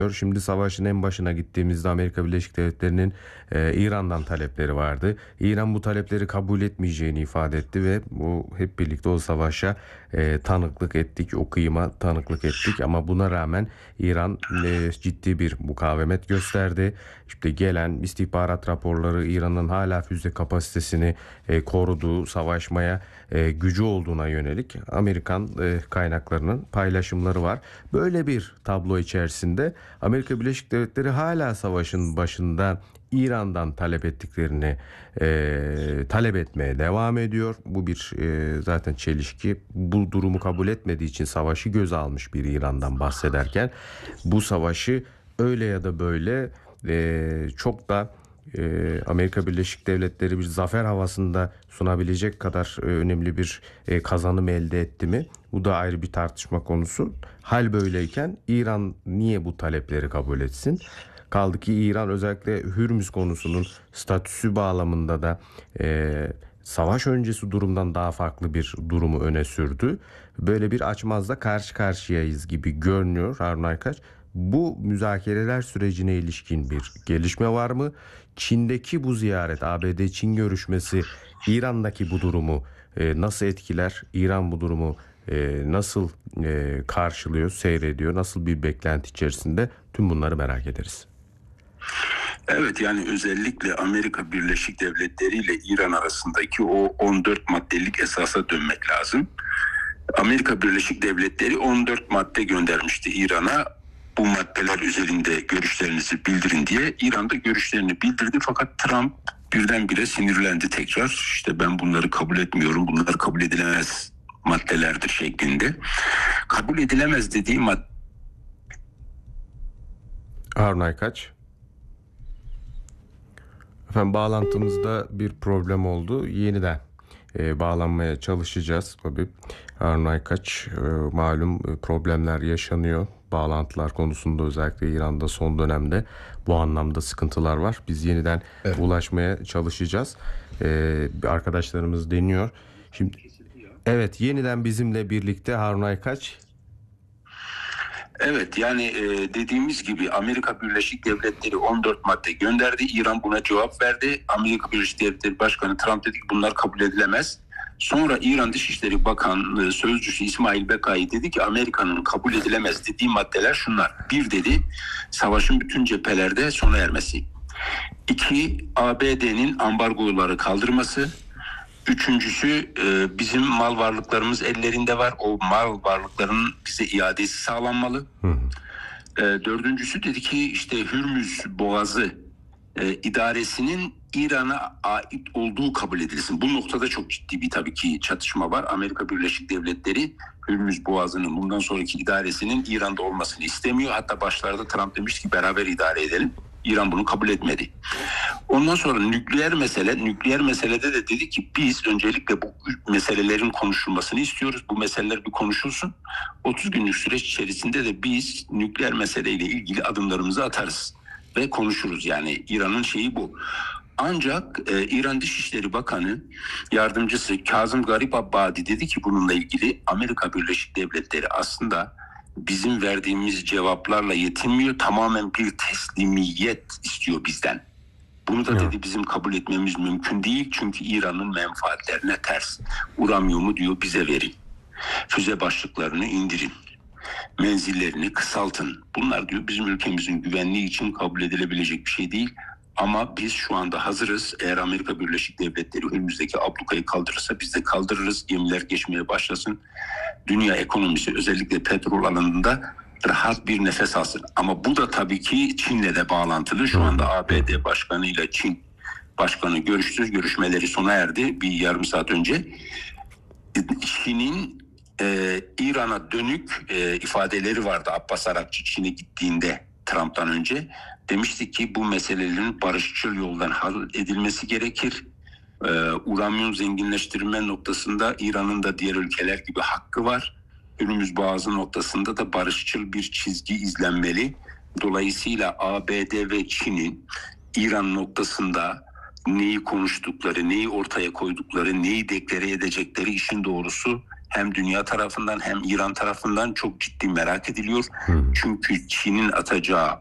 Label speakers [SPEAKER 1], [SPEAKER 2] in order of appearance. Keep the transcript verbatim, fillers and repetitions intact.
[SPEAKER 1] Şimdi savaşın en başına gittiğimizde Amerika Birleşik Devletleri'nin e, İran'dan talepleri vardı. İran bu talepleri kabul etmeyeceğini ifade etti ve bu hep birlikte o savaşa e, tanıklık ettik, o kıyıma tanıklık ettik. Ama buna rağmen İran e, ciddi bir mukavemet gösterdi. İşte gelen istihbarat raporları İran'ın hala füze kapasitesini e, koruduğu, savaşmaya e, gücü olduğuna yönelik Amerikan e, kaynaklarının paylaşımları var. Böyle bir tablo içerisinde Amerika Birleşik Devletleri hala savaşın başında İran'dan talep ettiklerini e, talep etmeye devam ediyor. Bu bir e, zaten çelişki. Bu durumu kabul etmediği için savaşı göze almış bir İran'dan bahsederken bu savaşı öyle ya da böyle e, çok da e, Amerika Birleşik Devletleri bir zafer havasında sunabilecek kadar e, önemli bir e, kazanım elde etti mi? Bu da ayrı bir tartışma konusu. Hal böyleyken İran niye bu talepleri kabul etsin? Kaldı ki İran özellikle Hürmüz konusunun statüsü bağlamında da e, savaş öncesi durumdan daha farklı bir durumu öne sürdü. Böyle bir açmazda karşı karşıyayız gibi görünüyor Harun Aykaç. Bu müzakereler sürecine ilişkin bir gelişme var mı? Çin'deki bu ziyaret, A B D-Çin görüşmesi İran'daki bu durumu e, nasıl etkiler? İran bu durumu e, nasıl e, karşılıyor, seyrediyor? Nasıl bir beklenti içerisinde? Tüm bunları merak ederiz.
[SPEAKER 2] Evet, yani özellikle Amerika Birleşik Devletleri ile İran arasındaki o on dört maddelik esasa dönmek lazım. Amerika Birleşik Devletleri on dört madde göndermişti İran'a. Bu maddeler üzerinde görüşlerinizi bildirin diye. İran da görüşlerini bildirdi fakat Trump birdenbire sinirlendi tekrar. İşte ben bunları kabul etmiyorum, bunlar kabul edilemez maddelerdir şeklinde. Kabul edilemez dediği madde...
[SPEAKER 1] Harun Aykaç. Efendim bağlantımızda bir problem oldu. Yeniden e, bağlanmaya çalışacağız. Tabii Harun Aykaç e, malum e, problemler yaşanıyor. Bağlantılar konusunda özellikle İran'da son dönemde bu anlamda sıkıntılar var. Biz yeniden evet. ulaşmaya çalışacağız. E, arkadaşlarımız deniyor. Şimdi evet, yeniden bizimle birlikte Harun Aykaç.
[SPEAKER 2] Evet, yani e, dediğimiz gibi Amerika Birleşik Devletleri on dört madde gönderdi. İran buna cevap verdi. Amerika Birleşik Devletleri Başkanı Trump dedi ki bunlar kabul edilemez. Sonra İran Dışişleri Bakanlığı Sözcüsü İsmail Bekai dedi ki Amerika'nın kabul edilemez dediği maddeler şunlar. Bir dedi, savaşın bütün cephelerde sona ermesi. İki, A B D'nin ambargoları kaldırması. Üçüncüsü bizim mal varlıklarımız ellerinde var. O mal varlıklarının bize iadesi sağlanmalı. Hı hı. Dördüncüsü dedi ki işte Hürmüz Boğazı idaresinin İran'a ait olduğu kabul edilsin. Bu noktada çok ciddi bir tabii ki çatışma var. Amerika Birleşik Devletleri Hürmüz Boğazı'nın bundan sonraki idaresinin İran'da olmasını istemiyor. Hatta başlarda Trump demiş ki beraber idare edelim. İran bunu kabul etmedi. Ondan sonra nükleer mesele, nükleer meselede de dedi ki biz öncelikle bu meselelerin konuşulmasını istiyoruz. Bu meseleler bir konuşulsun. otuz günlük süreç içerisinde de biz nükleer meseleyle ilgili adımlarımızı atarız ve konuşuruz. Yani İran'ın şeyi bu. Ancak e, İran Dışişleri Bakanı Yardımcısı Kazım Garibabadi dedi ki bununla ilgili Amerika Birleşik Devletleri aslında bizim verdiğimiz cevaplarla yetinmiyor. Tamamen bir teslimiyet istiyor bizden. Bunu da dedi bizim kabul etmemiz mümkün değil. Çünkü İran'ın menfaatlerine ters. Uranyumu diyor bize verin. Füze başlıklarını indirin. Menzillerini kısaltın. Bunlar diyor bizim ülkemizin güvenliği için kabul edilebilecek bir şey değil. Ama biz şu anda hazırız. Eğer Amerika Birleşik Devletleri önümüzdeki ablukayı kaldırırsa biz de kaldırırız. Gemiler geçmeye başlasın. Dünya ekonomisi özellikle petrol alanında rahat bir nefes alsın. Ama bu da tabii ki Çin'le de bağlantılı. Şu anda A B D Başkanı ile Çin Başkanı görüştü. Görüşmeleri sona erdi bir yarım saat önce. Çin'in e, İran'a dönük e, ifadeleri vardı. Abbas Arakçı Çin'e gittiğinde Trump'tan önce demişti ki bu meselelerin barışçıl yoldan hal edilmesi gerekir. Ee, uranyum zenginleştirme noktasında İran'ın da diğer ülkeler gibi hakkı var. Hürmüz Boğazı noktasında da barışçıl bir çizgi izlenmeli. Dolayısıyla A B D ve Çin'in İran noktasında neyi konuştukları, neyi ortaya koydukları, neyi deklare edecekleri işin doğrusu hem dünya tarafından hem İran tarafından çok ciddi merak ediliyor.
[SPEAKER 1] Hı.
[SPEAKER 2] Çünkü Çin'in atacağı